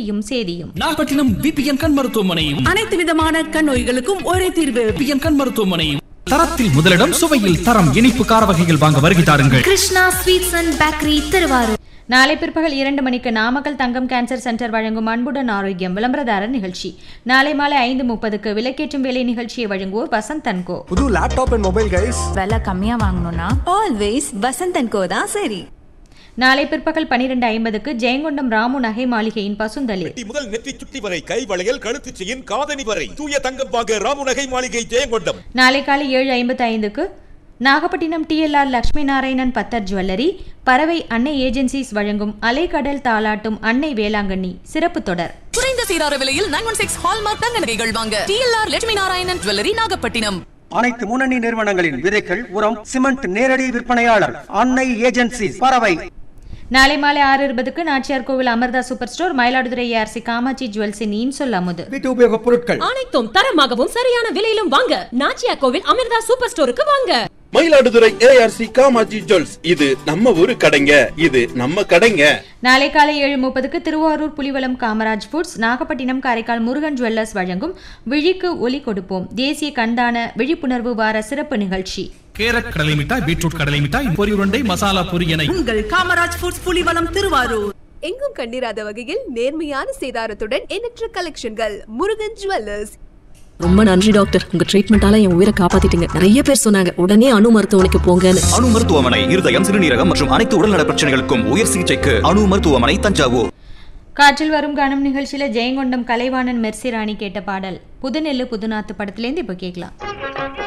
செய்தியும் சேதியும். நாகப்பட்டினம் விபிஎன் கண் மருத்துவமனையும் அனைத்து விதமான கண் நோய்களுக்கும் ஒரே தீர்வு. விபிஎன் கண் மருத்துவமனையும் தரத்தில் முதலிடம், சுவையில் தரம். இனிப்பு கார வகைகள் வாங்க வருகை தாருங்கள். Krishna sweets and bakery, Thiruvarur. நாளை பிற்பகல் 2 மணிக்கு நாமக்கல் தங்கம் கேன்சர் சென்டர் வழங்கும் அன்புடன் ஆரோக்கியம் விளம்பரதாரர் நிகழ்ச்சி. நாளை மாலை 5:30க்கு விளக்கேற்றும் வேலை நிகழ்ச்சியை வழங்குவோர் வசந்த் அண்ட் கோ. புது லேப்டாப் அண்ட் மொபைல் கைஸ். விலை கம்மியா வாங்கணும்னா ஆல்வேஸ் வசந்த் அண்ட் கோ தான் சரி. நாளை பிற்பகல் 12:50க்கு ஜெயங்கொண்டம் ராமு நகை மாளிகையின் பசுந்தளிர். முதல் நெற்றி சுட்டி வரை கை வளையல், கழுத்து செயின், காதணி வரை தூய தங்கம் வாங்க ராமு நகை மாளிகை ஜெயங்கொண்டம். நாளை காலை 7:55க்கு நாகப்பட்டினம் TLR லட்சுமி நாராயணன் பத்தர் ஜுவல்லரி, பறவை அன்னை ஏஜென்சிஸ் வழங்கும் அலைக்கடல் தாளாட்டும் அன்னை வேளாங்கண்ணி சிறப்பு தொடர். குறைந்த சீரார விலையில் 916 ஹால்மார்க் தங்க நகைகள் வாங்க TLR லட்சுமி நாராயணன் ஜுவல்லரி, நாகப்பட்டினம். அனைத்து முன்னணி நிறுவனங்களின் விதைகள், உரம், சிமெண்ட் நேரடி விற்பனையாளர் அன்னை ஏஜென்சி, பறவை. நாளை மாலை 6:20க்கு நாச்சியார் கோவில் Amrita super store, Mayiladuthurai ARC Kamakshi ஜுவல்ஸின் இன்சொல் அமுது. வீட்டு உபயோக பொருட்கள் அனைத்தும் தரமாகவும் சரியான விலையிலும் வாங்க நாச்சியார் கோவில் அமிர்தா சூப்பர் ஸ்டோருக்கு வாங்க. மயிலாடுதுறை ARC காமாட்சி ஜுவல்ஸ், இது நம்ம ஊரு கடைங்க, இது நம்ம கடைங்க. நாளை காலை 7:30க்கு திருவாரூர் புலிவலம் காமராஜ் ஃபுட்ஸ், நாகப்பட்டினம் காரைக்கால் முருகன் ஜுவல்லர்ஸ் வழங்கும் விழிக்கு ஒலி கொடுப்போம் தேசிய கண்தான விழிப்புணர்வு வார சிறப்பு நிகழ்ச்சி. கேரட் கடலை மிட்டாய், பீட்ரூட் கடலை மிட்டாய், பொரி உருண்டை, மசாலா பொரி என உங்கள் காமராஜ் ஃபுட்ஸ் புலிவலம், திருவாரூர். எங்கும் கண்டிராத வகையில் நேர்மையான சேதாரத்துடன் எண்ணற்ற கலெக்ஷன்கள். முருகன் ஜுவல்லர்ஸ். ரொம்ப நன்றி டாக்டர், உங்க ட்ரீட்மெண்டால என் உயிரை காப்பாத்திட்டீங்க. நிறைய பேர் சொன்னாங்க உடனே அணு மருத்துவமனைக்கு போங்கன்னு. அணு மருத்துவமனை இருதயம், சிறுநீரகம் மற்றும் அனைத்து உடல்நல பிரச்சனைகளுக்கும் உயர் சிகிச்சைக்கு அணு மருத்துவமனை, தஞ்சாவூர். காற்றில் வரும் காணும் நிகழ்ச்சியில ஜெயங்கொண்டம் கலைவாணன் மெர்சி ராணி கேட்ட பாடல் புதுநெல்லு புதுநாத்து படத்திலேருந்து இப்ப கேட்கலாம்.